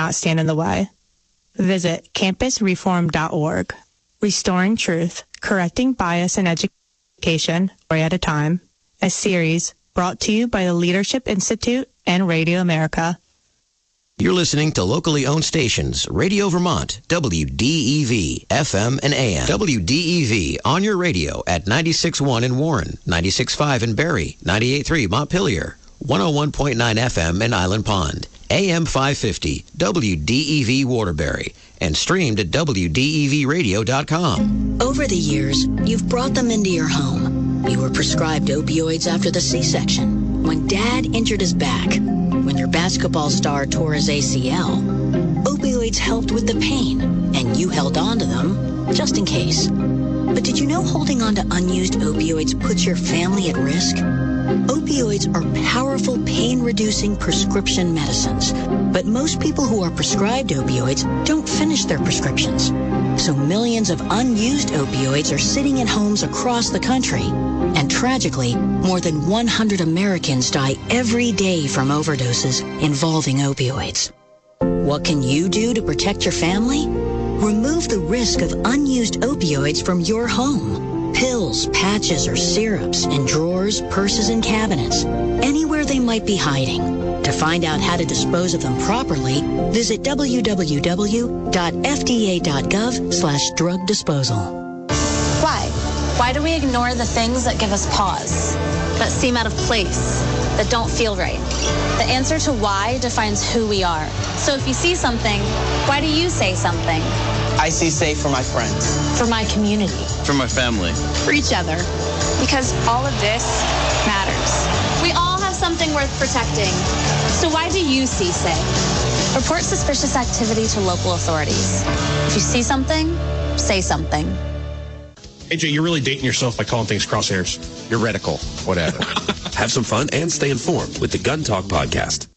not stand in the way. Visit campusreform.org. Restoring Truth, Correcting Bias in Education, story at a time. A series brought to you by the Leadership Institute and Radio America. You're listening to locally owned stations, Radio Vermont, WDEV, FM and AM. WDEV on your radio at 96.1 in Warren, 96.5 in Barrie, 98.3 Montpelier, 101.9 FM in Island Pond, AM 550, WDEV Waterbury, and streamed at WDEVradio.com. Over the years, you've brought them into your home. You were prescribed opioids after the C-section, when Dad injured his back, when your basketball star tore his ACL. Opioids helped with the pain, and you held on to them just in case. But did you know holding on to unused opioids puts your family at risk? Opioids are powerful pain-reducing prescription medicines, but most people who are prescribed opioids don't finish their prescriptions. So millions of unused opioids are sitting in homes across the country. And tragically, more than 100 Americans die every day from overdoses involving opioids. What can you do to protect your family? Remove the risk of unused opioids from your home. Pills, patches, or syrups in drawers, purses, and cabinets, anywhere they might be hiding. To find out how to dispose of them properly, visit www.fda.gov/drug disposal. Why? Why do we ignore the things that give us pause, that seem out of place, that don't feel right? The answer to why defines who we are. So if you see something, why do you say something? I see safe for my friends. For my community. For my family. For each other. Because all of this matters. We all have something worth protecting. So why do you see safe? Report suspicious activity to local authorities. If you see something, say something. AJ, you're really dating yourself by calling things crosshairs. You're radical. Whatever. Have some fun and stay informed with the Gun Talk Podcast.